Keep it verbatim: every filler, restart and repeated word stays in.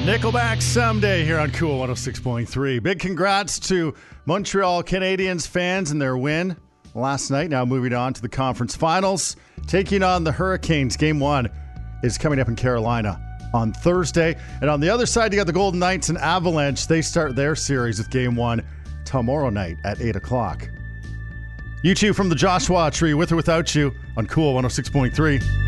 Nickelback Someday here on Cool one oh six point three. Big congrats to Montreal Canadiens fans and their win last night. Now moving on to the conference finals. Taking on the Hurricanes. Game one is coming up in Carolina on Thursday. And on the other side, you got the Golden Knights and Avalanche. They start their series with game one tomorrow night at eight o'clock. You two from the Joshua Tree, with or without you, on Cool one oh six point three.